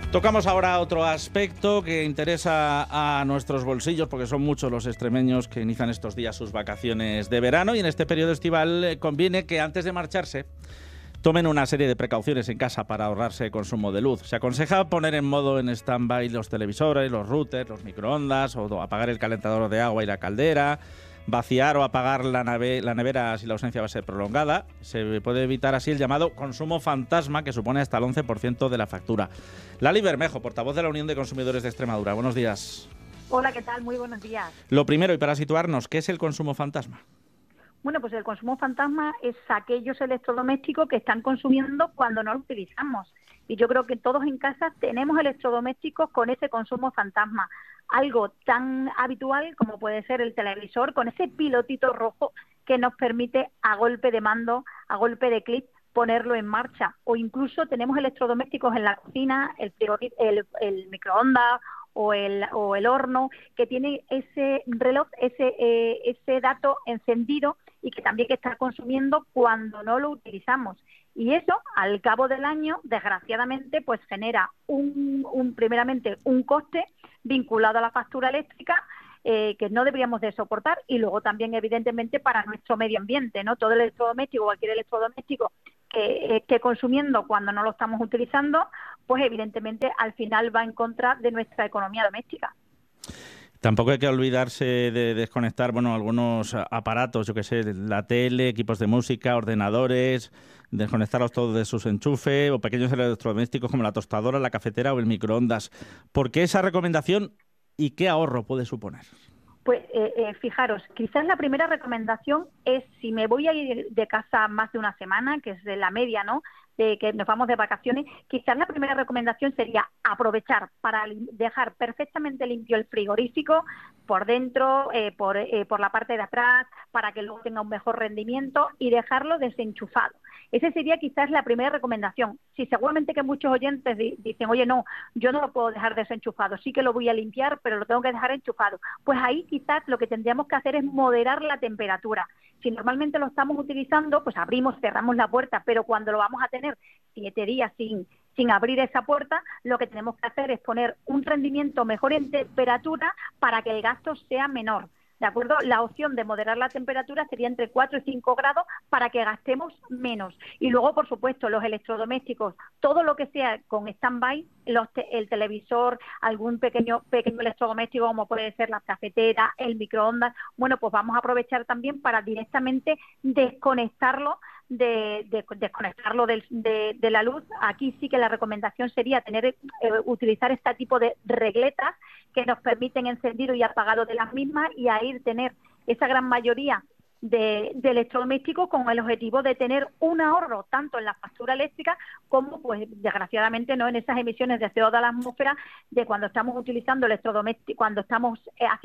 Tocamos ahora otro aspecto que interesa a nuestros bolsillos, porque son muchos los extremeños que inician estos días sus vacaciones de verano, y en este periodo estival conviene que antes de marcharse tomen una serie de precauciones en casa para ahorrarse consumo de luz. Se aconseja poner en modo en stand-by los televisores, los routers, los microondas, o apagar el calentador de agua y la caldera, vaciar o apagar la nevera si la ausencia va a ser prolongada. Se puede evitar así el llamado consumo fantasma, que supone hasta el 11% de la factura. Lali Bermejo, portavoz de la Unión de Consumidores de Extremadura. Buenos días. Hola, ¿qué tal? Muy buenos días. Lo primero, y para situarnos, ¿qué es el consumo fantasma? Bueno, pues el consumo fantasma es aquellos electrodomésticos que están consumiendo cuando no los utilizamos. Y yo creo que todos en casa tenemos electrodomésticos con ese consumo fantasma. Algo tan habitual como puede ser el televisor con ese pilotito rojo que nos permite a golpe de mando, a golpe de clic, ponerlo en marcha. O incluso tenemos electrodomésticos en la cocina, el microondas o el horno, que tiene ese reloj, ese dato encendido y que también que está consumiendo cuando no lo utilizamos. Y eso, al cabo del año, desgraciadamente, pues genera primeramente un coste vinculado a la factura eléctrica que no deberíamos de soportar, y luego también, evidentemente, para nuestro medio ambiente, ¿no? Todo electrodoméstico, cualquier electrodoméstico que esté consumiendo cuando no lo estamos utilizando, pues evidentemente al final va en contra de nuestra economía doméstica. Tampoco hay que olvidarse de desconectar, algunos aparatos, yo que sé, la tele, equipos de música, ordenadores, desconectarlos todos de sus enchufes, o pequeños electrodomésticos como la tostadora, la cafetera o el microondas. ¿Por qué esa recomendación y qué ahorro puede suponer? Pues fijaros, quizás la primera recomendación es, si me voy a ir de casa más de una semana, que es de la media, ¿no?, de que nos vamos de vacaciones, quizás la primera recomendación sería aprovechar para dejar perfectamente limpio el frigorífico por dentro, por la parte de atrás, para que luego tenga un mejor rendimiento, y dejarlo desenchufado. Esa sería quizás la primera recomendación. Si seguramente que muchos oyentes dicen, oye, no, yo no lo puedo dejar desenchufado, sí que lo voy a limpiar, pero lo tengo que dejar enchufado. Pues ahí quizás lo que tendríamos que hacer es moderar la temperatura. Si normalmente lo estamos utilizando, pues abrimos, cerramos la puerta, pero cuando lo vamos a tener 7 días sin abrir esa puerta, lo que tenemos que hacer es poner un rendimiento mejor en temperatura para que el gasto sea menor. ¿De acuerdo? La opción de moderar la temperatura sería entre 4 y 5 grados para que gastemos menos. Y luego, por supuesto, los electrodomésticos, todo lo que sea con stand-by, el televisor, algún pequeño electrodoméstico como puede ser la cafetera, el microondas, bueno, pues vamos a aprovechar también para directamente desconectarlo desconectarlo de la luz. Aquí sí que la recomendación sería utilizar este tipo de regletas que nos permiten encendido y apagado de las mismas, y ahí tener esa gran mayoría de electrodomésticos con el objetivo de tener un ahorro tanto en la factura eléctrica como, pues desgraciadamente, no en esas emisiones de CO2 a la atmósfera de cuando estamos utilizando electrodomésticos, cuando estamos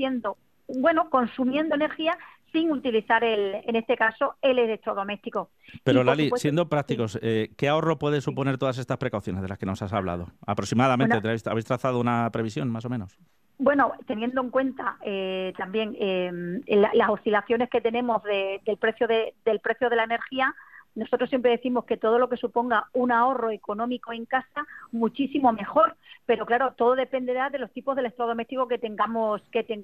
consumiendo energía sin utilizar en este caso el electrodoméstico. Pero Lali, siendo prácticos, ¿qué ahorro puede suponer todas estas precauciones de las que nos has hablado? Aproximadamente, ¿habéis trazado una previsión más o menos? Bueno, teniendo en cuenta también las oscilaciones que tenemos del precio de la energía, nosotros siempre decimos que todo lo que suponga un ahorro económico en casa, muchísimo mejor. Pero claro, todo dependerá de los tipos de electrodomésticos que tengamos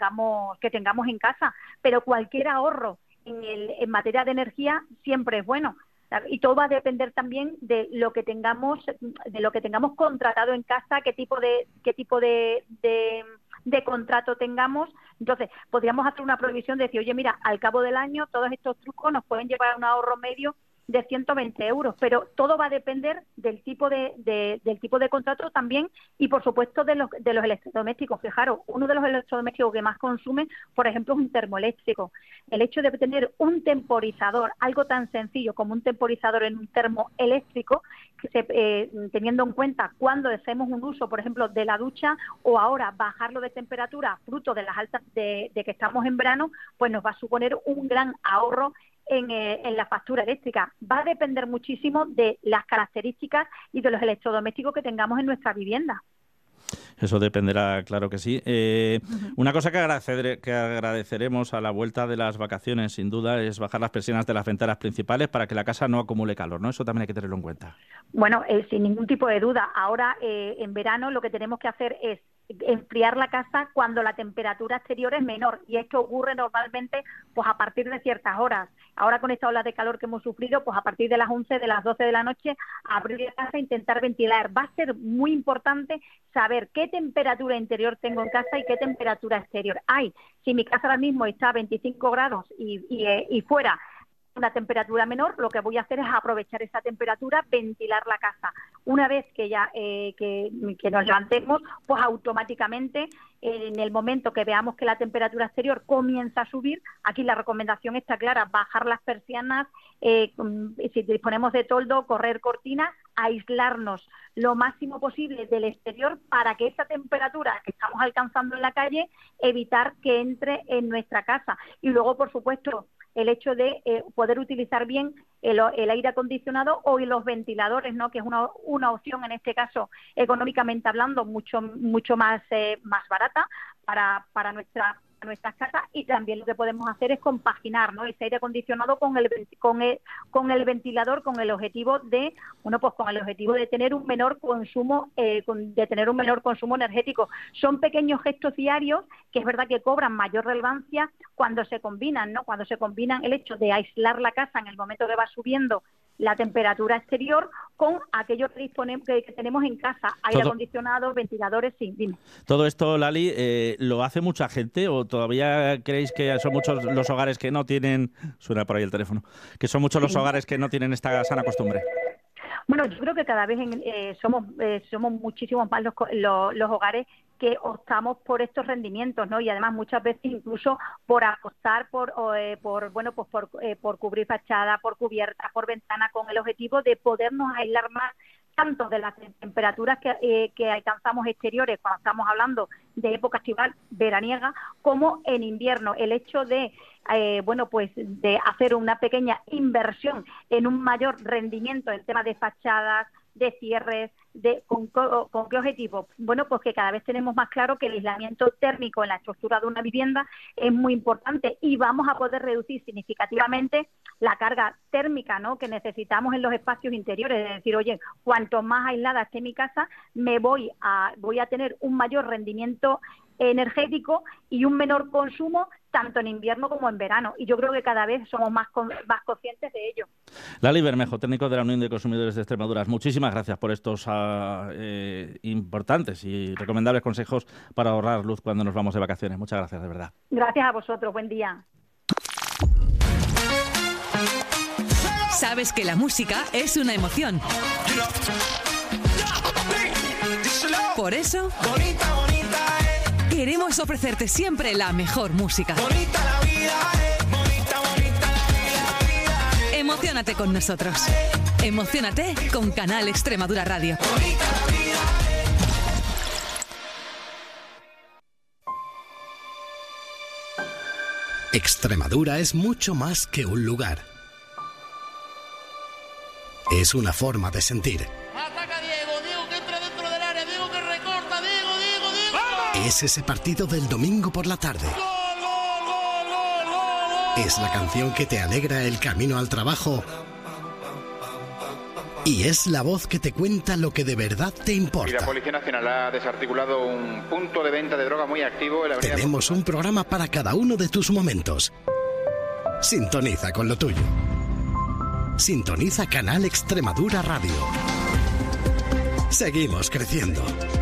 en casa. Pero cualquier ahorro en materia de energía siempre es bueno. Y todo va a depender también de lo que tengamos contratado en casa, qué tipo de contrato tengamos. Entonces, podríamos hacer una previsión de decir, oye, mira, al cabo del año todos estos trucos nos pueden llevar a un ahorro medio de 120 euros, pero todo va a depender del tipo de contrato también, y por supuesto de los electrodomésticos. Fijaros, uno de los electrodomésticos que más consumen, por ejemplo, es un termoeléctrico. El hecho de tener un temporizador, algo tan sencillo como un temporizador en un termoeléctrico, teniendo en cuenta cuando hacemos un uso, por ejemplo, de la ducha, o ahora bajarlo de temperatura fruto de las altas de que estamos en verano, pues nos va a suponer un gran ahorro en la factura eléctrica. Va a depender muchísimo de las características y de los electrodomésticos que tengamos en nuestra vivienda. Eso dependerá, claro que sí. Una cosa que agradeceremos a la vuelta de las vacaciones, sin duda, es bajar las persianas de las ventanas principales para que la casa no acumule calor, ¿no? Eso también hay que tenerlo en cuenta. Bueno, sin ningún tipo de duda. Ahora, en verano, lo que tenemos que hacer es enfriar la casa cuando la temperatura exterior es menor, y esto ocurre normalmente pues a partir de ciertas horas. Ahora, con esta ola de calor que hemos sufrido, pues a partir de las 11, de las 12 de la noche, abrir la casa e intentar ventilar. Va a ser muy importante saber qué temperatura interior tengo en casa y qué temperatura exterior hay. Si mi casa ahora mismo está a 25 grados y fuera una temperatura menor, lo que voy a hacer es aprovechar esa temperatura, ventilar la casa. Una vez que ya que nos levantemos, pues automáticamente en el momento que veamos que la temperatura exterior comienza a subir, aquí la recomendación está clara: bajar las persianas, si disponemos de toldo, correr cortinas, aislarnos lo máximo posible del exterior para que esa temperatura que estamos alcanzando en la calle, evitar que entre en nuestra casa. Y luego, por supuesto, el hecho de poder utilizar bien el aire acondicionado o los ventiladores, ¿no? Que es una opción, en este caso, económicamente hablando, mucho más barata para nuestras casas. Y también lo que podemos hacer es compaginar, ¿no?, ese aire acondicionado con el ventilador, con el objetivo de tener un menor consumo energético. Son pequeños gestos diarios que es verdad que cobran mayor relevancia cuando se combinan, ¿no? Cuando se combinan el hecho de aislar la casa en el momento que va subiendo la temperatura exterior con aquello que tenemos en casa, aire acondicionado, ventiladores, sí, dime. Todo esto, Lali, ¿lo hace mucha gente o todavía creéis que son muchos los hogares que no tienen, suena por ahí el teléfono, que son muchos los hogares que no tienen esta sana costumbre? Bueno, yo creo que cada vez somos muchísimos más los hogares que optamos por estos rendimientos, ¿no? Y además muchas veces incluso por apostar por cubrir fachada, por cubierta, por ventana, con el objetivo de podernos aislar más tanto de las temperaturas que alcanzamos exteriores cuando estamos hablando de época estival veraniega, como en invierno. El hecho de de hacer una pequeña inversión en un mayor rendimiento en temas de fachadas, de cierres, ¿con qué objetivo? Bueno, pues que cada vez tenemos más claro que el aislamiento térmico en la estructura de una vivienda es muy importante, y vamos a poder reducir significativamente la carga térmica, ¿no?, que necesitamos en los espacios interiores. Es decir, oye, cuanto más aislada esté mi casa, voy a tener un mayor rendimiento energético y un menor consumo tanto en invierno como en verano, y yo creo que cada vez somos más conscientes de ello. Lali Bermejo, técnico de la Unión de Consumidores de Extremadura, muchísimas gracias por estos importantes y recomendables consejos para ahorrar luz cuando nos vamos de vacaciones. Muchas gracias, de verdad. Gracias a vosotros, buen día. Sabes que la música es una emoción. Por eso queremos ofrecerte siempre la mejor música. Emociónate con nosotros. Emociónate con Canal Extremadura Radio. Extremadura es mucho más que un lugar. Es una forma de sentir. Ataca Diego, Diego que entra dentro del área, Diego que recorta, Diego. Es ese partido del domingo por la tarde. ¡Gol, gol, gol, gol, gol! Es la canción que te alegra el camino al trabajo. Y es la voz que te cuenta lo que de verdad te importa. Y la Policía Nacional ha desarticulado un punto de venta de droga muy activo en la avenida. Tenemos un programa para cada uno de tus momentos. Sintoniza con lo tuyo. Sintoniza Canal Extremadura Radio. Seguimos creciendo.